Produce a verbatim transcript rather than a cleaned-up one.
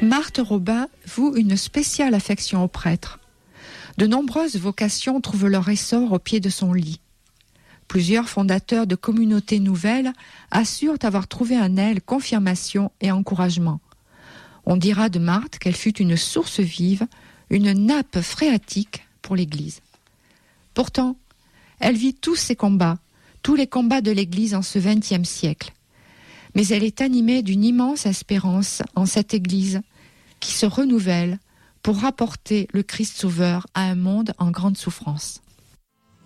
Marthe Robin voue une spéciale affection aux prêtres. De nombreuses vocations trouvent leur essor au pied de son lit. Plusieurs fondateurs de communautés nouvelles assurent avoir trouvé en elle confirmation et encouragement. On dira de Marthe qu'elle fut une source vive, une nappe phréatique pour l'Église. Pourtant, elle vit tous ces combats, tous les combats de l'Église en ce vingtième siècle. Mais elle est animée d'une immense espérance en cette Église qui se renouvelle pour rapporter le Christ Sauveur à un monde en grande souffrance.